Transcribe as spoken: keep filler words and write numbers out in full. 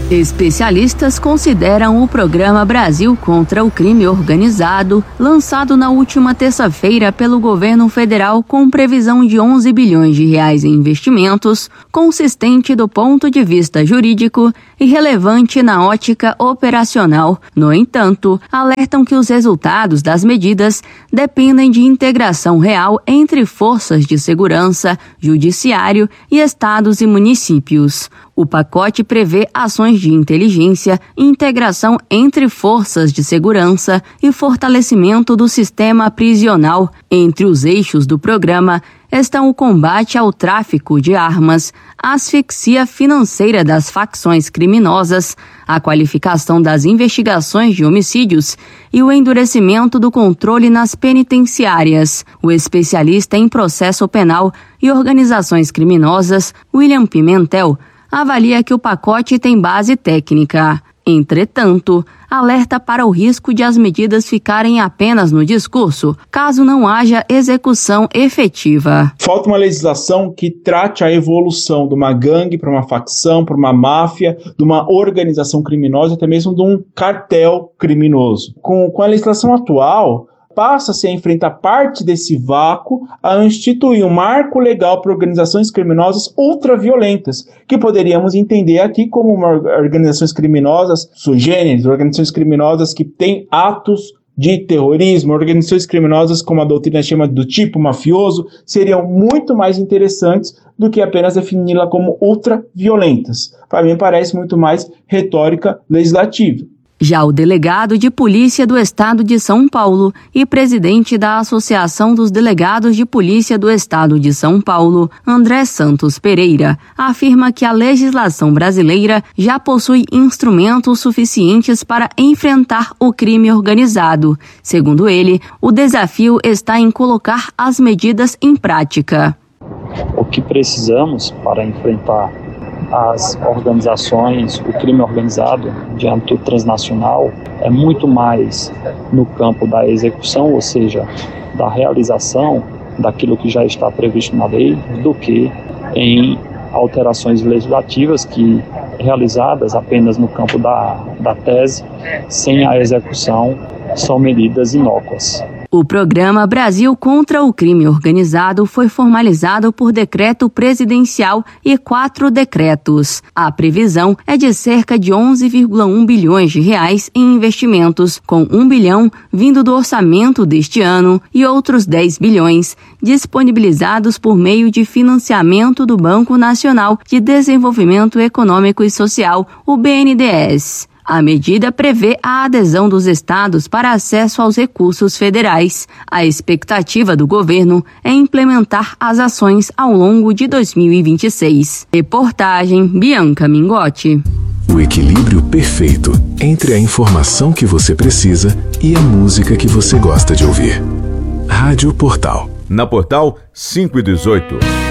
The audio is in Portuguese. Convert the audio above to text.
Especialistas consideram o programa Brasil contra o Crime Organizado, lançado na última terça-feira pelo governo federal com previsão de onze bilhões de reais em investimentos, consistente do ponto de vista jurídico e relevante na ótica operacional. No entanto, alertam que os resultados das medidas dependem de integração real entre forças de segurança, judiciário e estados e municípios. O pacote prevê ações de inteligência, integração entre forças de segurança e fortalecimento do sistema prisional. Entre os eixos do programa estão o combate ao tráfico de armas, a asfixia financeira das facções criminosas, a qualificação das investigações de homicídios e o endurecimento do controle nas penitenciárias. O especialista em processo penal e organizações criminosas, William Pimentel, avalia que o pacote tem base técnica. Entretanto, alerta para o risco de as medidas ficarem apenas no discurso, caso não haja execução efetiva. Falta uma legislação que trate a evolução de uma gangue para uma facção, para uma máfia, de uma organização criminosa, até mesmo de um cartel criminoso. Com, com a legislação atual, passa-se a enfrentar parte desse vácuo a instituir um marco legal para organizações criminosas ultraviolentas, que poderíamos entender aqui como uma organizações criminosas sui generis, organizações criminosas que têm atos de terrorismo, organizações criminosas como a doutrina chama do tipo mafioso, seriam muito mais interessantes do que apenas defini-la como ultraviolentas. Para mim parece muito mais retórica legislativa. Já o delegado de Polícia do Estado de São Paulo e presidente da Associação dos Delegados de Polícia do Estado de São Paulo, André Santos Pereira, afirma que a legislação brasileira já possui instrumentos suficientes para enfrentar o crime organizado. Segundo ele, o desafio está em colocar as medidas em prática. O que precisamos para enfrentar as organizações, o crime organizado de âmbito transnacional é muito mais no campo da execução, ou seja, da realização daquilo que já está previsto na lei, do que em alterações legislativas que, realizadas apenas no campo da, da tese, sem a execução, são medidas inócuas. O programa Brasil contra o Crime Organizado foi formalizado por decreto presidencial e quatro decretos. A previsão é de cerca de onze vírgula um bilhões de reais em investimentos, com um bilhão vindo do orçamento deste ano e outros dez bilhões disponibilizados por meio de financiamento do Banco Nacional de Desenvolvimento Econômico e Social, o B N D E S. A medida prevê a adesão dos estados para acesso aos recursos federais. A expectativa do governo é implementar as ações ao longo de dois mil e vinte e seis. Reportagem Bianca Mingotti. O equilíbrio perfeito entre a informação que você precisa e a música que você gosta de ouvir. Rádio Portal. Na Portal cinco e dezoito.